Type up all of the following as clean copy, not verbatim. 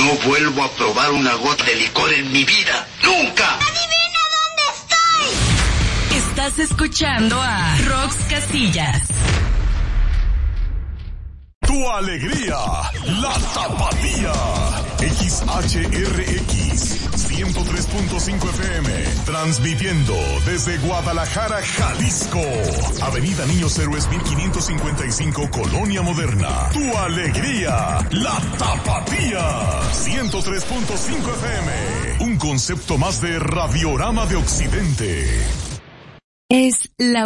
No vuelvo a probar una gota de licor en mi vida. ¡Nunca! ¡Adivina dónde estoy! Estás escuchando a Rox Casillas. Tu alegría, la Tapatía. XHRX 103.5 FM, transmitiendo desde Guadalajara, Jalisco. Avenida Niños Héroes 1555, Colonia Moderna. Tu alegría, la Tapatía. 103.5 FM, un concepto más de Radiorama de Occidente. Es la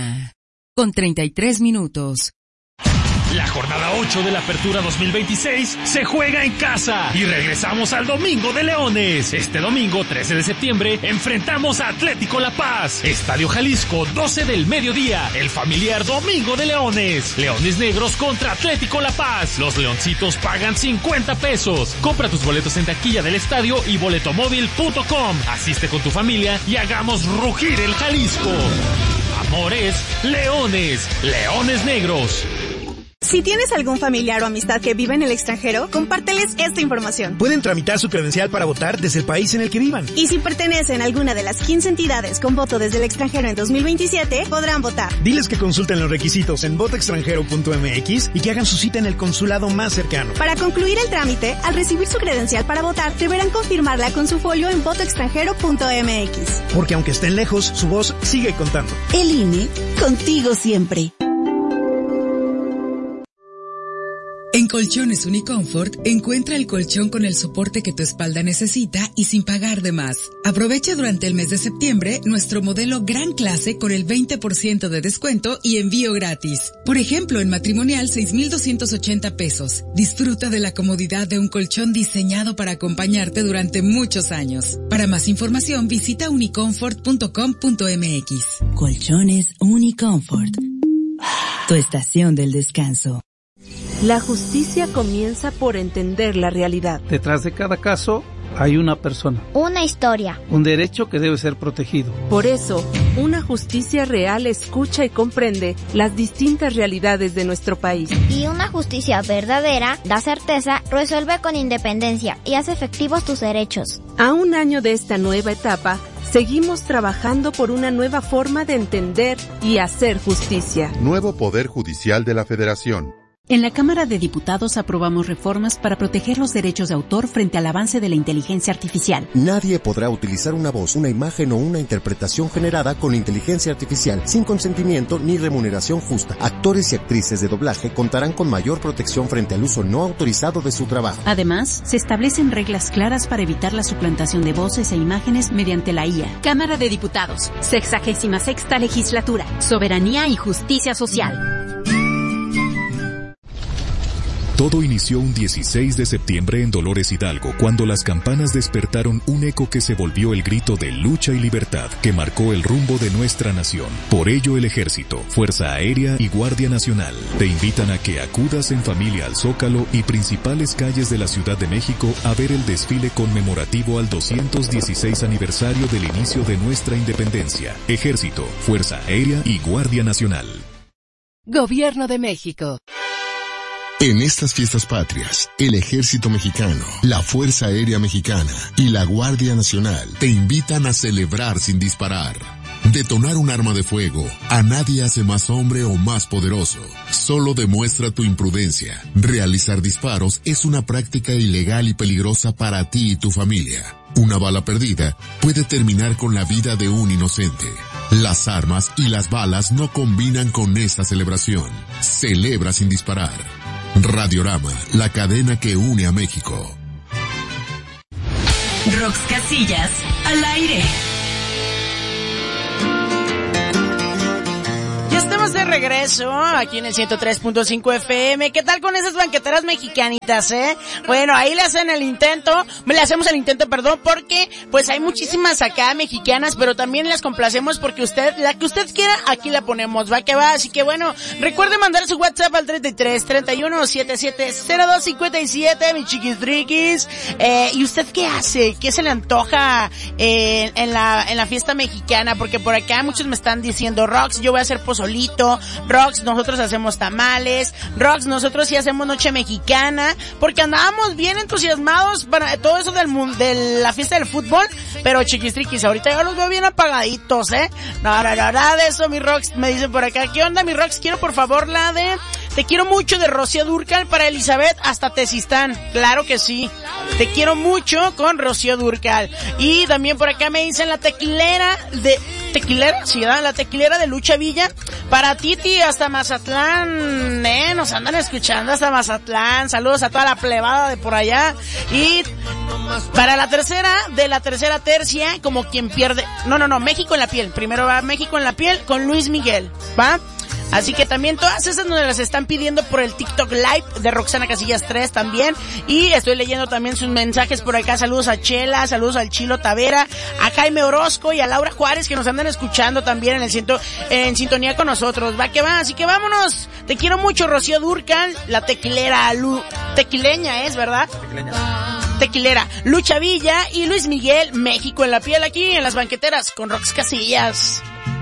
1:33. La jornada 8 de la Apertura 2026 se juega en casa y regresamos al Domingo de Leones. Este domingo 13 de septiembre enfrentamos a Atlético La Paz. Estadio Jalisco, 12 del mediodía. El familiar Domingo de Leones. Leones Negros contra Atlético La Paz. Los leoncitos pagan 50 pesos. Compra tus boletos en taquilla del estadio y boletomóvil.com. Asiste con tu familia y hagamos rugir el Jalisco. Amores, Leones, Leones Negros. Si tienes algún familiar o amistad que vive en el extranjero, compárteles esta información. Pueden tramitar su credencial para votar desde el país en el que vivan. Y si pertenecen a alguna de las 15 entidades con voto desde el extranjero en 2027, podrán votar. Diles que consulten los requisitos en votoextranjero.mx y que hagan su cita en el consulado más cercano. Para concluir el trámite, al recibir su credencial para votar, deberán confirmarla con su folio en votoextranjero.mx. Porque aunque estén lejos, su voz sigue contando. El INE, contigo siempre. En Colchones Unicomfort, encuentra el colchón con el soporte que tu espalda necesita y sin pagar de más. Aprovecha durante el mes de septiembre nuestro modelo Gran Clase con el 20% de descuento y envío gratis. Por ejemplo, en matrimonial 6,280 pesos. Disfruta de la comodidad de un colchón diseñado para acompañarte durante muchos años. Para más información, visita unicomfort.com.mx. Colchones Unicomfort. Tu estación del descanso. La justicia comienza por entender la realidad. Detrás de cada caso hay una persona. Una historia. Un derecho que debe ser protegido. Por eso, una justicia real escucha y comprende las distintas realidades de nuestro país. Y una justicia verdadera da certeza, resuelve con independencia y hace efectivos tus derechos. A un año de esta nueva etapa, seguimos trabajando por una nueva forma de entender y hacer justicia. Nuevo Poder Judicial de la Federación. En la Cámara de Diputados aprobamos reformas para proteger los derechos de autor frente al avance de la inteligencia artificial. Nadie podrá utilizar una voz, una imagen o una interpretación generada con inteligencia artificial sin consentimiento ni remuneración justa. Actores y actrices de doblaje contarán con mayor protección frente al uso no autorizado de su trabajo. Además, se establecen reglas claras para evitar la suplantación de voces e imágenes mediante la IA. Cámara de Diputados, 66ª Legislatura, Soberanía y Justicia Social. Todo inició un 16 de septiembre en Dolores Hidalgo, cuando las campanas despertaron un eco que se volvió el grito de lucha y libertad que marcó el rumbo de nuestra nación. Por ello, el Ejército, Fuerza Aérea y Guardia Nacional te invitan a que acudas en familia al Zócalo y principales calles de la Ciudad de México a ver el desfile conmemorativo al 216 aniversario del inicio de nuestra independencia. Ejército, Fuerza Aérea y Guardia Nacional. Gobierno de México. En estas fiestas patrias, el Ejército Mexicano, la Fuerza Aérea Mexicana y la Guardia Nacional te invitan a celebrar sin disparar. Detonar un arma de fuego a nadie hace más hombre o más poderoso. Solo demuestra tu imprudencia. Realizar disparos es una práctica ilegal y peligrosa para ti y tu familia. Una bala perdida puede terminar con la vida de un inocente. Las armas y las balas no combinan con esta celebración. Celebra sin disparar. Radiorama, la cadena que une a México. Rox Casillas, al aire. Ya estamos de regreso aquí en el 103.5 FM. ¿Qué tal con esas banqueteras mexicanitas, Bueno, ahí le hacemos el intento, porque pues hay muchísimas acá mexicanas, pero también las complacemos porque la que usted quiera, aquí la ponemos, va que va. Así que bueno, recuerde mandar su WhatsApp al 33-31-7702-57, mis chiquistriquis. ¿Y usted qué hace? ¿Qué se le antoja en la fiesta mexicana? Porque por acá muchos me están diciendo, Rox, yo voy a hacer pozolito, Rox, nosotros hacemos tamales, Rox, nosotros sí hacemos noche mexicana, porque andábamos bien entusiasmados para todo eso de la fiesta del fútbol, pero chiquistriquis, ahorita yo los veo bien apagaditos, No, nada de eso, mi Rox, me dicen por acá. ¿Qué onda, mi Rox? Quiero por favor la de Te quiero mucho de Rocío Dúrcal para Elizabeth hasta Tezistán. Claro que sí. Te quiero mucho con Rocío Dúrcal. Y también por acá me dicen la tequilera de... ¿Tequilera? Sí, ¿verdad? La tequilera de Lucha Villa. Para Titi hasta Mazatlán. Nos andan escuchando hasta Mazatlán. Saludos a toda la plebada de por allá. Y para la tercera, de la tercera tercia, como quien pierde... No, México en la piel. Primero va México en la piel con Luis Miguel. ¿Va? Así que también todas esas nos las están pidiendo por el TikTok Live de Roxana Casillas 3 también. Y estoy leyendo también sus mensajes por acá. Saludos a Chela, saludos al Chilo Tavera, a Jaime Orozco y a Laura Juárez que nos andan escuchando también en sintonía con nosotros. Va que va, así que vámonos. Te quiero mucho, Rocío Dúrcal, la tequilera, tequileña es, ¿verdad? Tequilera, Lucha Villa y Luis Miguel, México en la piel aquí en las banqueteras con Rox Casillas.